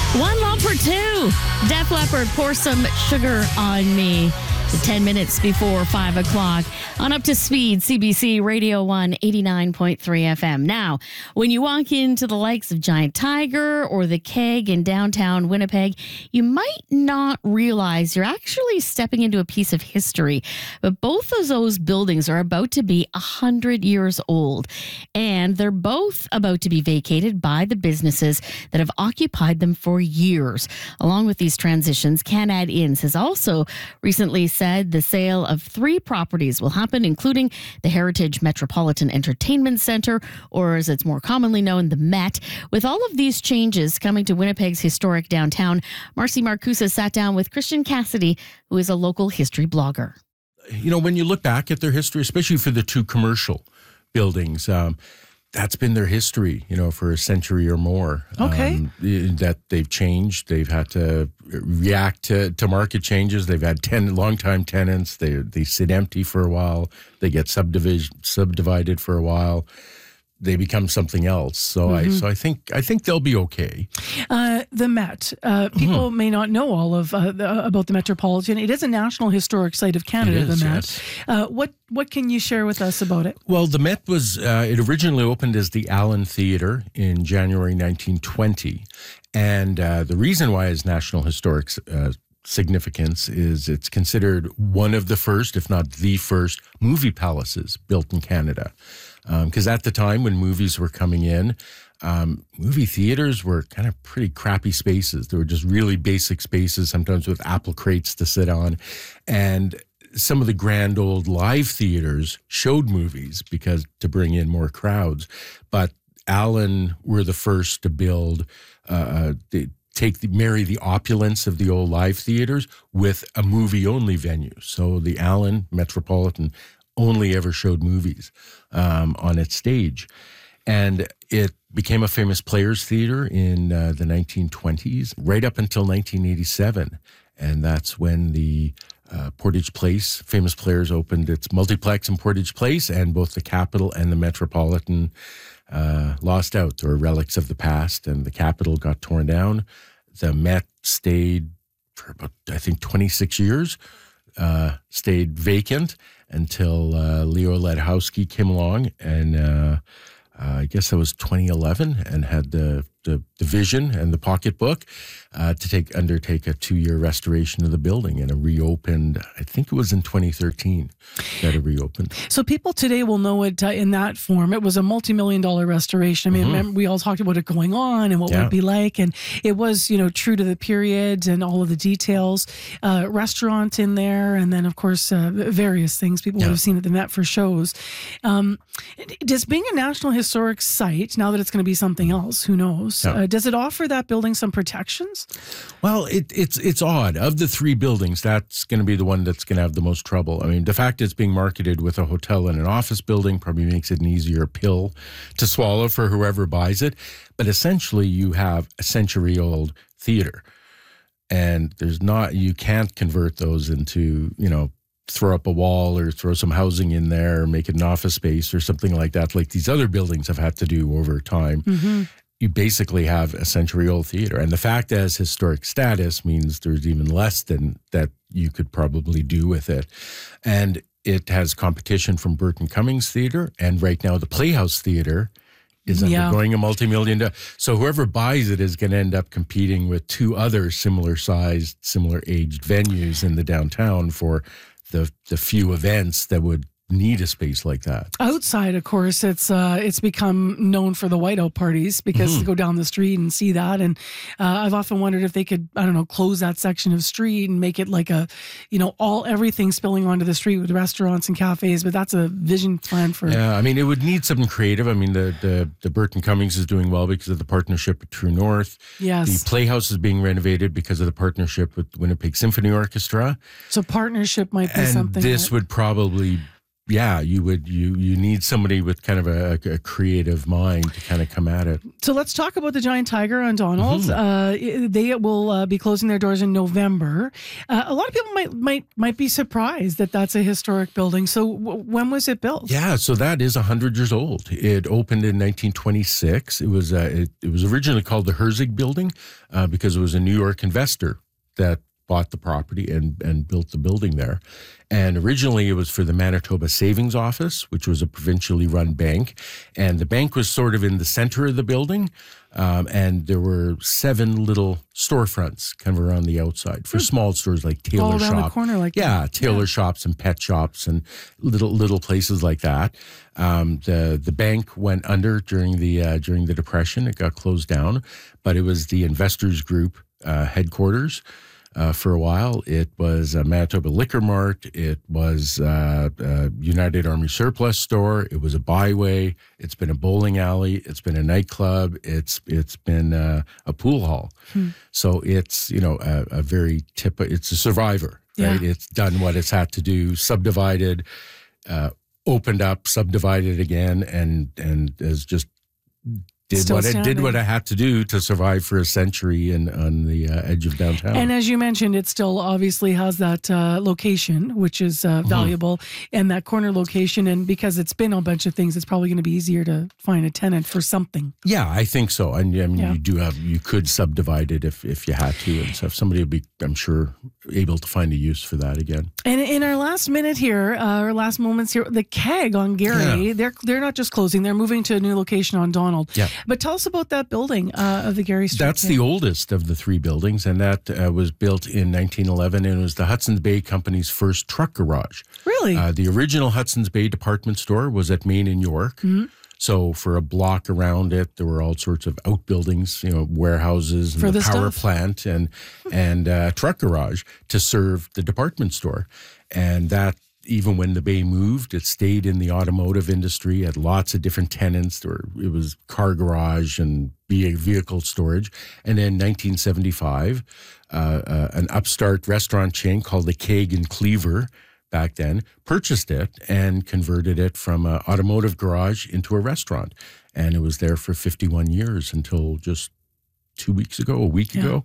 One Love for Two. Def Leppard, Pour Some Sugar on Me. 10 minutes before 5 o'clock on Up to Speed, CBC Radio 1, 89.3 FM. Now, when you walk into the likes of Giant Tiger or the Keg in downtown Winnipeg, you might not realize you're actually stepping into a piece of history. But both of those buildings are about to be 100 years old, and they're both about to be vacated by the businesses that have occupied them for years. Along with these transitions, Canad Inns has also recently said the sale of 3 properties will happen, including the Heritage Metropolitan Entertainment Centre, or as it's more commonly known, the Met. With all of these changes coming to Winnipeg's historic downtown, Marcy Marcusa sat down with Christian Cassidy, who is a local history blogger. You know, when you look back at their history, especially for the 2 commercial buildings, that's been their history, for a century or more. Okay. That they've changed. They've had to react to market changes. They've had longtime tenants. They sit empty for a while. They get subdivided for a while. They become something else. So I think they'll be okay. The Met. People may not know all of about the Metropolitan. It is a National Historic Site of Canada. It is, the Met. Yes. What can you share with us about it? Well, the Met was it originally opened as the Allen Theatre in January 1920, and the reason why it's National Historic significance is it's considered one of the first, if not the first, movie palaces built in Canada. Because at the time when movies were coming in, movie theaters were kind of pretty crappy spaces. They were just really basic spaces, sometimes with apple crates to sit on. And some of the grand old live theaters showed movies because to bring in more crowds. But Allen were the first to build, marry the opulence of the old live theaters with a movie-only venue. So the Allen Metropolitan only ever showed movies on its stage. And it became a famous players' theater in the 1920s, right up until 1987. And that's when the Portage Place, Famous Players opened its multiplex in Portage Place, and both the Capitol and the Metropolitan lost out. They were relics of the past, and the Capitol got torn down. The Met stayed for about, I think, 26 years, stayed vacant until Leo Ledowski came along, and I guess that was 2011, and had the vision and the pocketbook to undertake a 2-year restoration of the building, and it reopened. I think it was in 2013 that it reopened. So people today will know it in that form. It was a multi-million-dollar restoration. I mean, remember, we all talked about it going on and what would it be like, and it was, true to the period and all of the details. Restaurant in there, and then of course various things people would have seen at the Met for shows. Does being a National Historic Site, now that it's going to be something else, who knows? Does it offer that building some protections? Well, it's odd. Of the 3 buildings, that's going to be the one that's going to have the most trouble. I mean, the fact it's being marketed with a hotel and an office building probably makes it an easier pill to swallow for whoever buys it. But essentially, you have a century-old theater, and you can't convert those into, throw up a wall or throw some housing in there or make it an office space or something like that, like these other buildings have had to do over time. You basically have a century-old theater. And the fact that it has historic status means there's even less than that you could probably do with it. And it has competition from Burton Cummings Theatre, and right now the Playhouse Theatre is undergoing a multi-million. So whoever buys it is going to end up competing with 2 other similar-sized, similar-aged venues in the downtown for the few events that would need a space like that. Outside, of course, it's become known for the whiteout parties because to go down the street and see that. And I've often wondered if they could, close that section of street and make it like a, everything spilling onto the street with restaurants and cafes. But that's a vision plan for. Yeah, I mean, it would need something creative. I mean, the Burton Cummings is doing well because of the partnership with True North. Yes. The Playhouse is being renovated because of the partnership with Winnipeg Symphony Orchestra. So partnership might be and something. This would probably yeah, you need somebody with kind of a creative mind to kind of come at it. So let's talk about the Giant Tiger on Donald. They will be closing their doors in November. A lot of people might be surprised that that's a historic building. So when was it built? Yeah, so that is 100 years old. It opened in 1926. It was originally called the Herzig Building because it was a New York investor that bought the property and built the building there. And originally it was for the Manitoba Savings Office, which was a provincially run bank. And the bank was sort of in the center of the building. And there were 7 little storefronts kind of around the outside for small stores like tailor shop. All around the corner tailor shops and pet shops and little places like that. The bank went under during the Depression. It got closed down, but it was the Investors Group headquarters. For a while, it was a Manitoba Liquor Mart. It was a United Army Surplus store. It was a byway. It's been a bowling alley. It's been a nightclub. It's been a pool hall. So it's a very it's a survivor. Right? Yeah. It's done what it's had to do. Subdivided, opened up, subdivided again, and has just did what it had to do to survive for a century on the edge of downtown. And as you mentioned, it still obviously has that location, which is valuable, and that corner location. And because it's been a bunch of things, it's probably going to be easier to find a tenant for something. Yeah, I think so. And I mean, you could subdivide it if you had to, and so somebody would be, I'm sure, able to find a use for that again. And in our last minute here, our last moments here, the Keg on Gary, they're not just closing; they're moving to a new location on Donald. Yeah. But tell us about that building of the Gary Street. That's the oldest of the 3 buildings, and that was built in 1911, and it was the Hudson's Bay Company's first truck garage. Really? The original Hudson's Bay department store was at Main and York. Mm-hmm. So for a block around it, there were all sorts of outbuildings, warehouses and the power plant and truck garage to serve the department store. And that, even when the Bay moved, it stayed in the automotive industry, had lots of different tenants. It was car garage and vehicle storage. And then 1975, an upstart restaurant chain called the Keg in Cleaver back then purchased it and converted it from an automotive garage into a restaurant. And it was there for 51 years until just a week ago.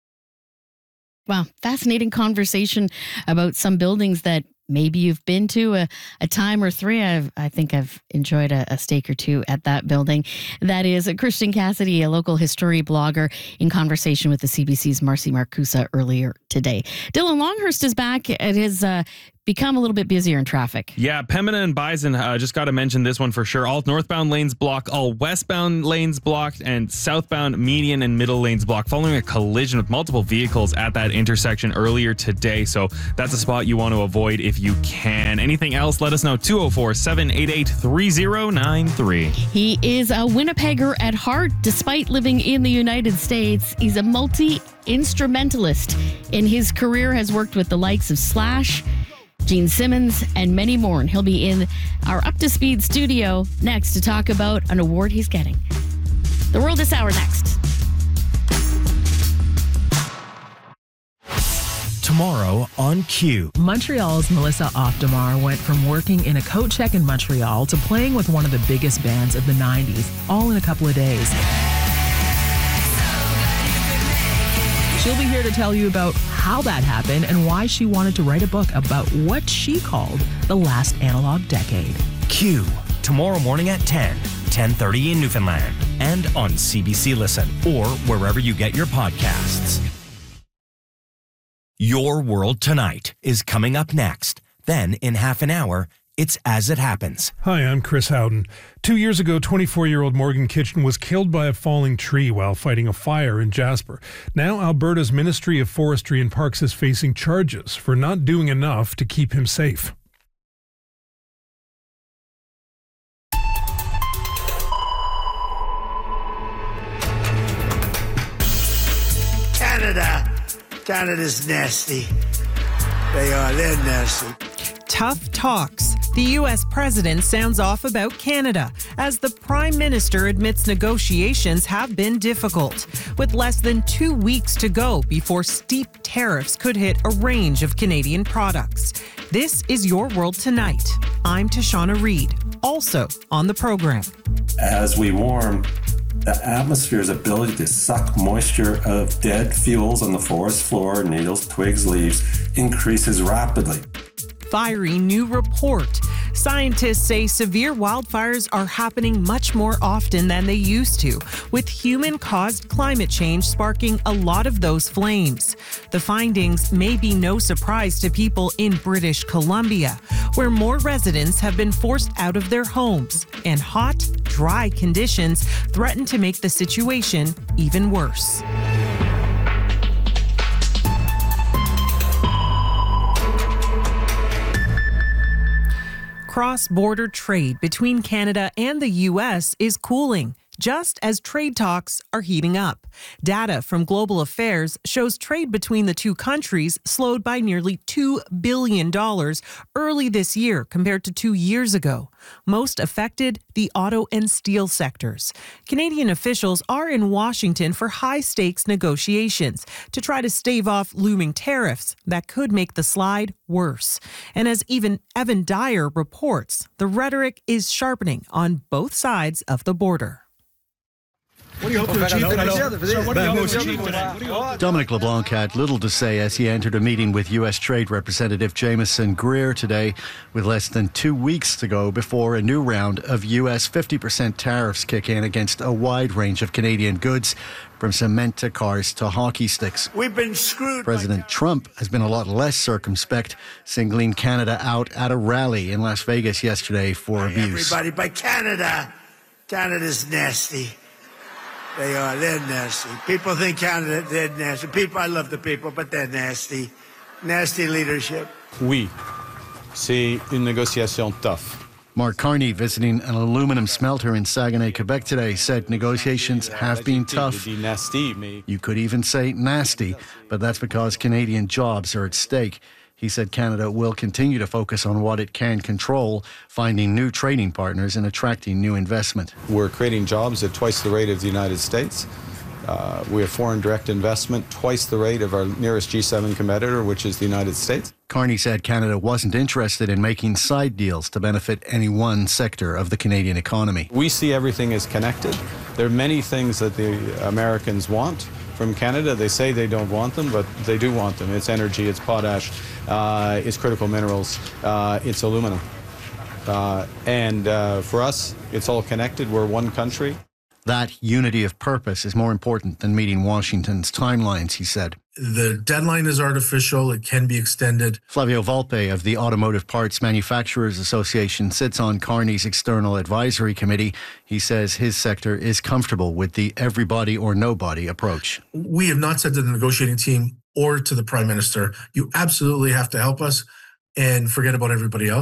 Wow, fascinating conversation about some buildings that maybe you've been to a time or 3. I think I've enjoyed a steak or 2 at that building. That is Christian Cassidy, a local history blogger, in conversation with the CBC's Marcy Marcusa earlier today. Dylan Longhurst is back. It has become a little bit busier in traffic. Yeah, Pembina and Bison, just got to mention this one for sure. All northbound lanes blocked, all westbound lanes blocked, and southbound median and middle lanes blocked following a collision with multiple vehicles at that intersection earlier today. So that's a spot you want to avoid if you can. Anything else, let us know. 204-788-3093. He is a Winnipegger at heart, despite living in the United States. He's a multi-instrumentalist. In his career has worked with the likes of Slash, Gene Simmons, and many more. And he'll be in our Up to Speed studio next to talk about an award he's getting. The World This Hour next. Tomorrow on Q. Montreal's Melissa Ofdemar went from working in a coat check in Montreal to playing with one of the biggest bands of the 90s, all in a couple of days. She'll be here to tell you about how that happened and why she wanted to write a book about what she called the last analog decade. Q, tomorrow morning at 10:30 in Newfoundland, and on CBC Listen or wherever you get your podcasts. Your World Tonight is coming up next. Then, in half an hour, it's As It Happens. Hi, I'm Chris Howden. 2 years ago, 24-year-old Morgan Kitchen was killed by a falling tree while fighting a fire in Jasper. Now, Alberta's Ministry of Forestry and Parks is facing charges for not doing enough to keep him safe. Canada's nasty. They're nasty. Tough talks. The U.S. president sounds off about Canada as the prime minister admits negotiations have been difficult, with less than 2 weeks to go before steep tariffs could hit a range of Canadian products. This is Your World Tonight. I'm Tashana Reed, also on the program. As we warm, the atmosphere's ability to suck moisture of dead fuels on the forest floor, needles, twigs, leaves, increases rapidly. Fiery new report. Scientists say severe wildfires are happening much more often than they used to, with human-caused climate change sparking a lot of those flames. The findings may be no surprise to people in British Columbia, where more residents have been forced out of their homes, and hot, dry conditions threaten to make the situation even worse. Cross-border trade between Canada and the U.S. is cooling, just as trade talks are heating up. Data from Global Affairs shows trade between the two countries slowed by nearly $2 billion early this year compared to 2 years ago. Most affected, the auto and steel sectors. Canadian officials are in Washington for high-stakes negotiations to try to stave off looming tariffs that could make the slide worse. And as even Evan Dyer reports, the rhetoric is sharpening on both sides of the border. What do you hope to achieve? Dominic LeBlanc had little to say as he entered a meeting with U.S. Trade Representative Jameson Greer today, with less than 2 weeks to go before a new round of U.S. 50% tariffs kick in against a wide range of Canadian goods, from cement to cars to hockey sticks. We've been screwed. President Trump has been a lot less circumspect, singling Canada out at a rally in Las Vegas yesterday for abuse. Everybody but Canada. Canada's nasty. They are. They're nasty. People think Canada, they're nasty. People, I love the people, but they're nasty. Nasty leadership. Oui, c'est une négociation tough. Mark Carney, visiting an aluminum smelter in Saguenay, Quebec today, said negotiations have been tough. You could even say nasty, but that's because Canadian jobs are at stake. He said Canada will continue to focus on what it can control, finding new trading partners and attracting new investment. We're creating jobs at twice the rate of the United States. We have foreign direct investment twice the rate of our nearest G7 competitor, which is the United States. Carney said Canada wasn't interested in making side deals to benefit any one sector of the Canadian economy. We see everything as connected. There are many things that the Americans want from Canada. They say they don't want them, but they do want them. It's energy, it's potash, it's critical minerals, it's aluminum. And for us, it's all connected. We're one country. That unity of purpose is more important than meeting Washington's timelines, he said. The deadline is artificial. It can be extended. Flavio Volpe of the Automotive Parts Manufacturers Association sits on Carney's external advisory committee. He says his sector is comfortable with the everybody or nobody approach. We have not said to the negotiating team or to the Prime Minister, you absolutely have to help us and forget about everybody else.